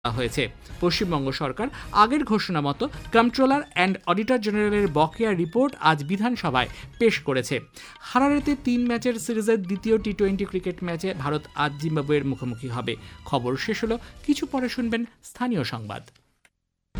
হয়েছে। পশ্চিমবঙ্গ সরকার আগের ঘোষণা মতো কন্ট্রোলার অ্যান্ড অডিটর জেনারেলের বকেয়া রিপোর্ট আজ বিধানসভায় পেশ করেছে। হারারেতে 3 ম্যাচের সিরিজের দ্বিতীয় টি-20 ক্রিকেট ম্যাচে ভারত আজ জিম্বাবুয়ের মুখোমুখি হবে। খবর শেষ হলো, কিছু পরে শুনবেন স্থানীয় সংবাদ।